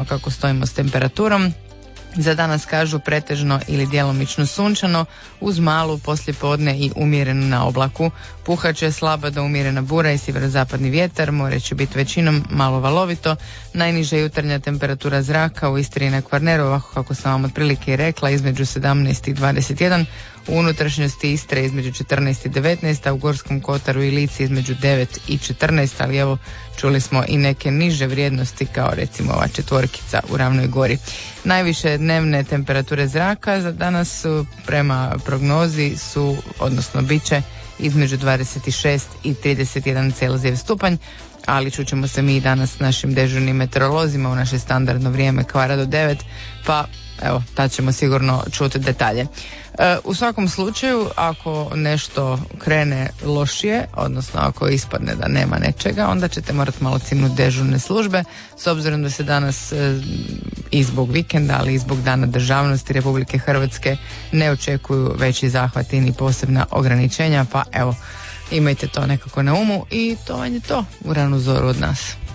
kako stojimo s temperaturom. Za danas kažu pretežno ili djelomično sunčano uz malu poslijepodne i umjerenu na oblaku. Puhat će slaba do umjerena bura i sjeverozapadni vjetar, more će biti većinom malo valovito. Najniža jutarnja temperatura zraka u Istri i na Kvarneru, ovako kako sam vam otprilike i rekla, između 17 i 21. U unutrašnjosti Istre između 14 i 19, a u Gorskom kotaru i Lici između 9 i 14, ali evo čuli smo i neke niže vrijednosti kao recimo ova četvorkica u Ravnoj Gori. Najviše dnevne temperature zraka za danas prema prognozi su, odnosno bit će između 26 i 31 Celzijev stupanj, ali čućemo se mi danas s našim dežurnim meteorolozima u naše standardno vrijeme kvara do 9, pa evo, tad ćemo sigurno čuti detalje. U svakom slučaju, ako nešto krene lošije, odnosno ako ispadne da nema nečega, onda ćete morati malo cimnuti dežurne službe, s obzirom da se danas i zbog vikenda, ali i zbog Dana državnosti Republike Hrvatske ne očekuju veći zahvati ni posebna ograničenja, pa evo, imajte to nekako na umu i to vam je to u ranu zoru od nas.